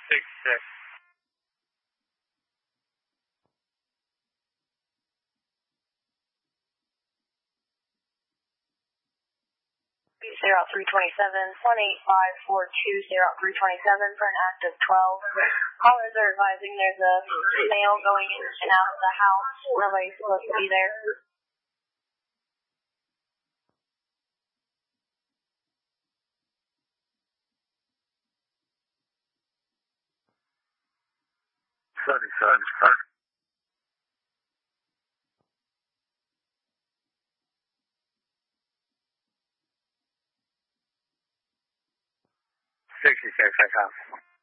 66. Zero 327, 18542, zero 327 for an active 12. Callers are advising there's a male going in and out of the house. Nobody's supposed to be there. I have.